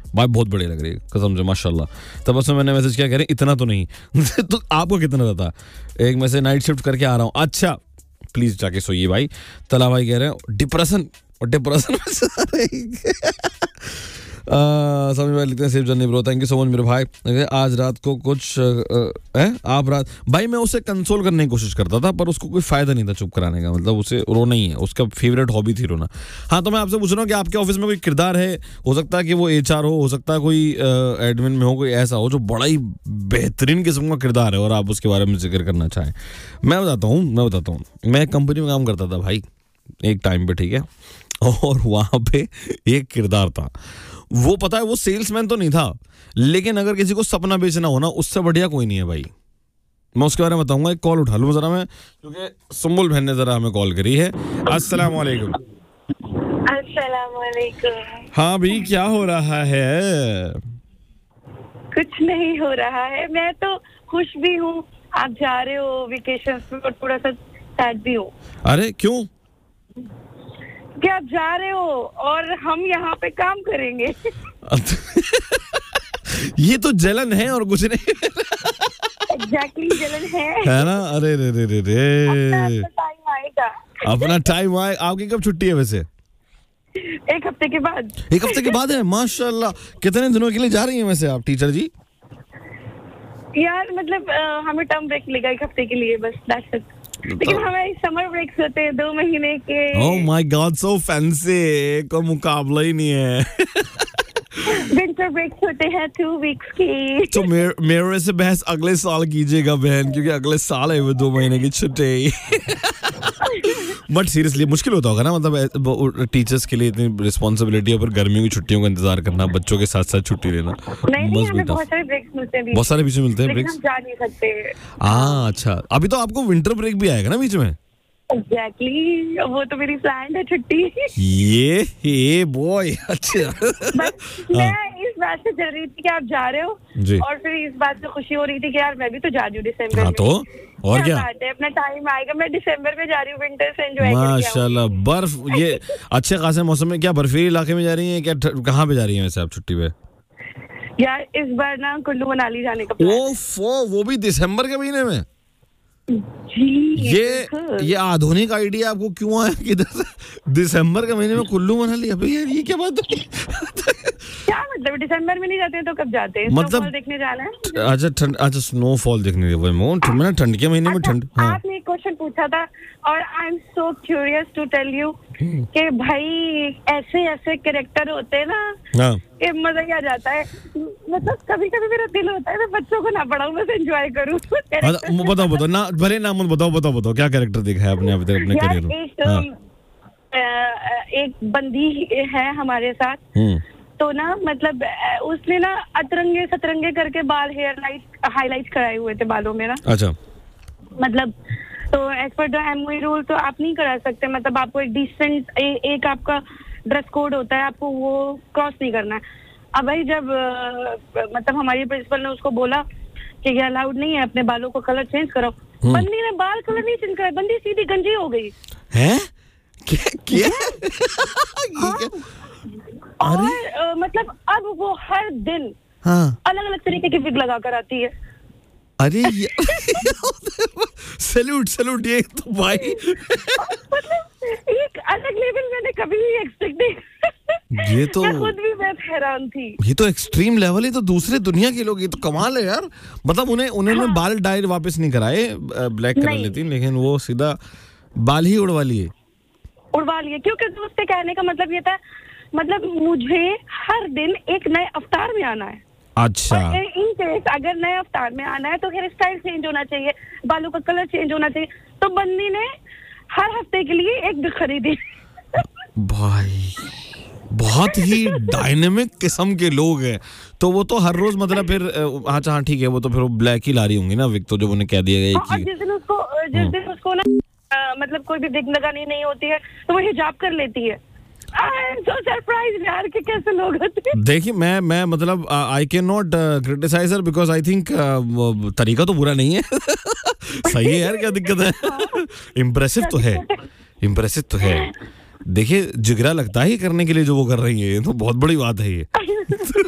भाई बहुत बढ़िया लग रही है कसम से माशाल्लाह। तब उसमें मैंने मैसेज किया, कह रहे इतना तो नहीं तो आपको कितना था? एक मैं से नाइट शिफ्ट करके आ रहा हूँ। अच्छा प्लीज जाके सोइए भाई। तला भाई कह रहे हैं डिप्रेशन समझ में लिखते हैं safe journey bro, thank you so much मेरे भाई। आज रात को कुछ आप रात भाई मैं उसे कंसोल करने की कोशिश करता था पर उसको कोई फायदा नहीं था चुप कराने का, मतलब उसे रोना ही है, उसका फेवरेट हॉबी थी रोना। हाँ तो मैं आपसे पूछ रहा हूँ कि आपके ऑफिस में कोई किरदार है, हो सकता है कि वो HR हो सकता है कोई एडमिन में हो, कोई ऐसा हो जो बड़ा ही बेहतरीन किस्म का किरदार है और आप उसके बारे में जिक्र करना चाहें। मैं बताता हूँ मैं एक कंपनी में काम करता था भाई एक टाइम पे, ठीक है, और वहां पे एक किरदार था, वो पता है वो सेल्समैन तो नहीं था लेकिन अगर किसी को सपना बेचना हो ना उससे बढ़िया कोई नहीं है भाई। मैं उसके बारे में बताऊंगा, एक कॉल उठा लूं जरा मैं, क्योंकि सुम्बुल बहन ने जरा हमें कॉल करी है। अस्सलाम वालेकुम। अस्सलाम वालेकुम। हाँ भी क्या हो रहा है? कुछ नहीं हो रहा है, मैं तो खुश भी हूँ, आप जा रहे हो वेकेशन में, और थोड़ा सा सैड भी हूँ। अरे क्यों? कि आप जा रहे हो और हम यहाँ पे काम करेंगे। ये तो जलन है और कुछ नहीं। एग्जैक्टली जलन है ना? अरे रे रे रे रे, अपना टाइम आएगा। अपना टाइम आए। आपकी कब छुट्टी है वैसे? एक हफ्ते के बाद। एक हफ्ते के बाद है? माशाल्लाह। कितने दिनों के लिए जा रही हैं वैसे आप टीचर जी? यार मतलब हमें टर्म ब्रेक मिलेगा एक हफ्ते के लिए बस, दैट्स इट। लेकिन हमें समर ब्रेक्स होते हैं 2 महीने के। Oh my God so fancy, कोई मुकाबला ही नहीं है। विंटर ब्रेक्स होते हैं 2 वीक्स की। तो मेरे से बहस अगले साल कीजिएगा बहन, क्योंकि अगले साल है वो 2 महीने की छुट्टी। बट सीरियसली मुश्किल होता होगा ना, मतलब टीचर्स के लिए इतनी रिस्पॉन्सिबिलिटी है, पर गर्मियों की छुट्टियों का इंतजार करना, बच्चों के साथ साथ छुट्टी लेना। नहीं हमें बहुत सारे ब्रेक्स मिलते हैं, बहुत सारे बीच में मिलते हैं ब्रेक्स। हम जा नहीं सकते। हाँ अच्छा, अभी तो आपको विंटर ब्रेक भी आएगा ना बीच में? एग्जैक्टली, वो तो मेरी प्लान है छुट्टी। ये बॉय अच्छा। मैं इस बात से चल रही थी कि आप जा रहे हो जी, और फिर इस बात से खुशी हो रही थी कि यार मैं भी तो जा रही हूँ दिसंबर में। तो और क्या बात है, अपना टाइम आएगा, मैं दिसंबर में जा रही हूँ, विंटर से एंजॉय करके माशाल्लाह। बर्फ, ये अच्छे खासे मौसम में क्या बर्फीले इलाके में जा रही हैं क्या? कहाँ पे जा रही हैं वैसे आप छुट्टी पे? यार इस बार ना कुल्लू मनाली जाने का प्लान है। वो भी दिसंबर के महीने में? जी ये आधुनिक आइडिया आपको क्यों आया कि दिसंबर के महीने में कुल्लू मनाली? अबे यार ये क्या बात है? क्या मतलब दिसंबर में नहीं जाते हैं तो कब जाते हैं? मतलब स्नोफॉल देखने जाना है। अच्छा स्नोफॉल देखने मैंने ठंड के महीने में ठंड। हाँ आपने एक क्वेश्चन पूछा था और I am so curious to tell you कि भाई ऐसे कैरेक्टर होते हैं ना, हाँ ये मजा ही आ जाता है। मतलब कभी कभी मेरा दिल होता है मैं बच्चों को ना पढ़ाऊं, बस एंजॉय करूं। बताओ ना, भले नाम बताओ क्या कैरेक्टर देखा है आपने अभी तक अपने करियर में? एक बंदी है हमारे साथ, तो ना मतलब उसने ना अतरंगे सतरंगे करके बाल हाईलाइट कराए हुए थे बालों में ना। अच्छा मतलब तो as per the MoE rule तो आप नहीं करा सकते, मतलब आपको एक डिसेंट एक आपका ड्रेस कोड होता है, आपको वो क्रॉस नहीं करना है। अब भाई जब मतलब हमारी प्रिंसिपल ने उसको बोला कि ये अलाउड नहीं है, अपने बालों को कलर चेंज करो, बंदी ने बाल कलर नहीं चेंज कराया, बंदी सीधी गंजी हो गई है। क्या? और मतलब अब वो हर दिन अलग अलग तरीके की विग लगा कर आती है। अरे सैल्यूट ये तो भाई मतलब एक अलग लेवल मैंने कभी नहीं एक्सपेक्ट नहीं। ये तो खुद भी मैं हैरान थी। ये तो एक्सट्रीम लेवल है, तो दूसरे दुनिया के लोग, ये तो कमाल है यार। मतलब उन्होंने बाल डाई वापस नहीं कराए, ब्लैक करा लेती, लेकिन वो सीधा बाल ही उड़वा लिए क्योंकि उसके कहने का मतलब ये था, मतलब मुझे हर दिन एक नए अवतार में आना है। अच्छा, इन केस अगर नए अवतार में आना है तो हेयर स्टाइल चेंज होना चाहिए, बालों का कलर चेंज होना चाहिए, तो बंदी ने हर हफ्ते के लिए एक विग खरीदी। भाई बहुत ही डायनेमिक किस्म के लोग हैं। तो वो तो हर रोज मतलब फिर हाँ ठीक है, वो तो फिर वो ब्लैक ही ला रही होंगी ना विग, तो जब उन्हें कह दिया गया कि जिस दिन उसको ना मतलब कोई भी विग लगानी नहीं होती है तो वो हिजाब कर लेती है। So surprised यार कि कैसे लोग होते हैं। देखिए मैं मतलब I can not criticise her because I think तरीका तो बुरा नहीं है। सही है यार, क्या दिक्कत है? इम्प्रेसिव तो है। देखिए जिगरा लगता है करने के लिए जो वो कर रही है, तो बहुत बड़ी बात है ये।